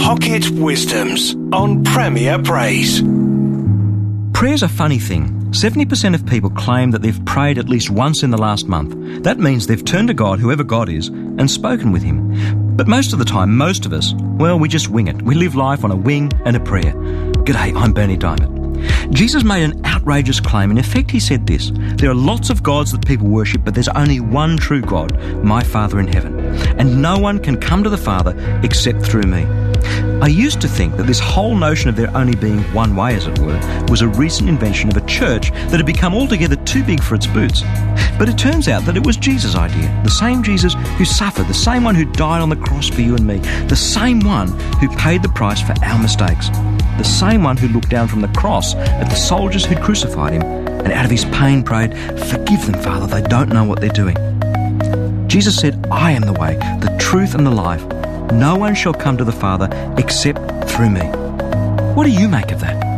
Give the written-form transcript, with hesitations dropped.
Pocket Wisdoms on Premier Praise. Prayer's a funny thing. 70% of people claim that they've prayed at least once in the last month. That means they've turned to God, whoever God is, and spoken with Him. But most of the time, most of us, well, we just wing it. We live life on a wing and a prayer. G'day, I'm Bernie Diamond. Jesus made an outrageous claim. In effect, He said this: there are lots of gods that people worship, but there's only one true God, my Father in heaven. And no one can come to the Father except through me. I used to think that this whole notion of there only being one way, as it were, was a recent invention of a church that had become altogether too big for its boots. But it turns out that it was Jesus' idea. The same Jesus who suffered, the same one who died on the cross for you and me, the same one who paid the price for our mistakes, the same one who looked down from the cross at the soldiers who'd crucified Him and out of His pain prayed, "Forgive them, Father, they don't know what they're doing." Jesus said, "I am the way, the truth and the life. No one shall come to the Father except through me." What do you make of that?